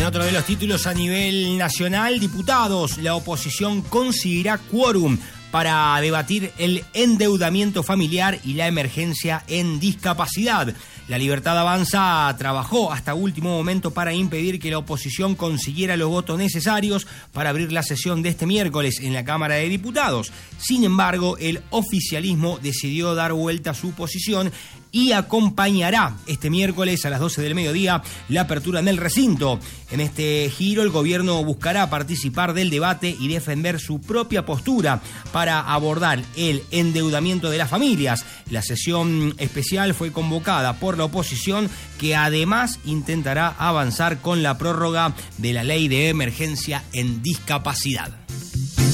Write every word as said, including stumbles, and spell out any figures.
otro de los títulos a nivel nacional, diputados, la oposición conseguirá quórum para debatir el endeudamiento familiar y la emergencia en discapacidad. La Libertad Avanza trabajó hasta último momento para impedir que la oposición consiguiera los votos necesarios para abrir la sesión de este miércoles en la Cámara de Diputados. Sin embargo, el oficialismo decidió dar vuelta a su posición y acompañará este miércoles a las doce del mediodía la apertura en el recinto. En este giro, el gobierno buscará participar del debate y defender su propia postura para abordar el endeudamiento de las familias. La sesión especial fue convocada por la oposición, que además intentará avanzar con la prórroga de la ley de emergencia en discapacidad.